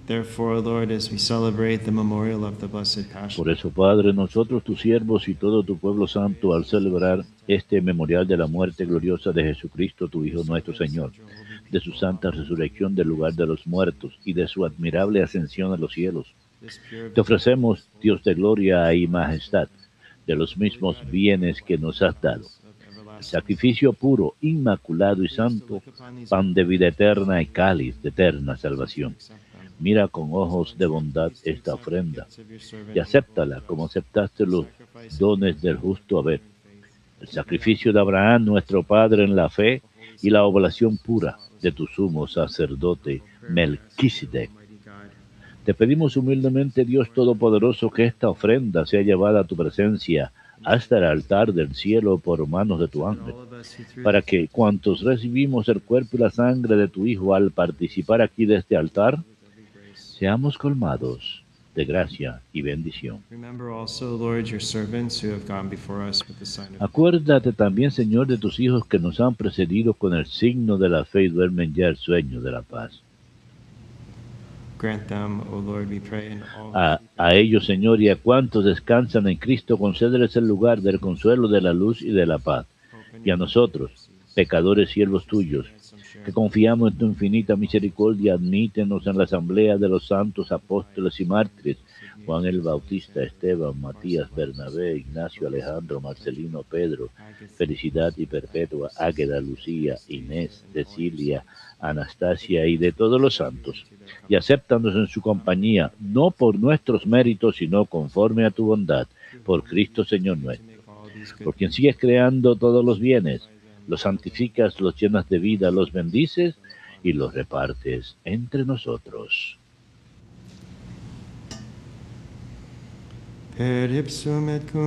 Therefore, Lord, as we celebrate the memorial of the Blessed Passion, Por eso, Padre, nosotros, tus siervos y todo tu pueblo santo, al celebrar este memorial de la muerte gloriosa de Jesucristo, tu Hijo nuestro Señor, de su santa resurrección del lugar de los muertos y de su admirable ascensión a los cielos, te ofrecemos, Dios de gloria y majestad, de los mismos bienes que nos has dado, el sacrificio puro, inmaculado y santo, pan de vida eterna y cáliz de eterna salvación. Mira con ojos de bondad esta ofrenda y acéptala como aceptaste los dones del justo Abel, el sacrificio de Abraham, nuestro Padre en la fe, y la oblación pura de tu sumo sacerdote Melquisedec. Te pedimos humildemente, Dios Todopoderoso, que esta ofrenda sea llevada a tu presencia hasta el altar del cielo por manos de tu ángel, para que cuantos recibimos el cuerpo y la sangre de tu Hijo al participar aquí de este altar, seamos colmados de gracia y bendición. remember also, Lord, your servants who have gone before us with the sign of Acuérdate también, Señor, de tus hijos que nos han precedido con el signo de la fe y duermen ya el sueño de la paz. grant them, O Lord, we pray, and all A ellos, Señor, y a cuantos descansan en Cristo, concédeles el lugar del consuelo, de la luz y de la paz. Y a nosotros, pecadores siervos tuyos, que confiamos en tu infinita misericordia, admítenos en la asamblea de los santos apóstoles y mártires, Juan el Bautista, Esteban, Matías, Bernabé, Ignacio, Alejandro, Marcelino, Pedro, Felicidad y Perpetua, Águeda, Lucía, Inés, Cecilia, Anastasia y de todos los santos, y acéptanos en su compañía, no por nuestros méritos, sino conforme a tu bondad, por Cristo Señor nuestro, por quien sigues creando todos los bienes, los santificas, los llenas de vida, los bendices y los repartes entre nosotros. Per ipsum et cum